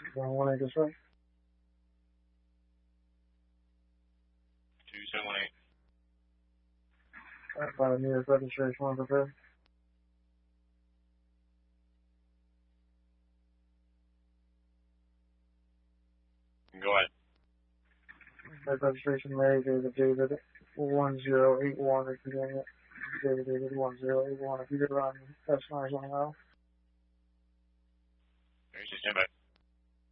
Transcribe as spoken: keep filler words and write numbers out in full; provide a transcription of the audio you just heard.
one eight is right. two seven one eight. Alright, five years registration on the bed. Go ahead. That registration Mary David David one zero eight one if you're doing it. David David one zero eight one if you're on S nine one L. Mary, stand by.